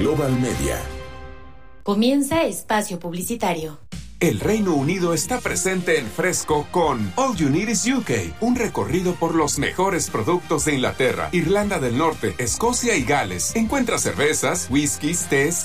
Global Media. Comienza espacio publicitario. El Reino Unido está presente en Fresco con All You Need is UK, un recorrido por los mejores productos de Inglaterra, Irlanda del Norte, Escocia y Gales. Encuentra cervezas, whiskies, tés,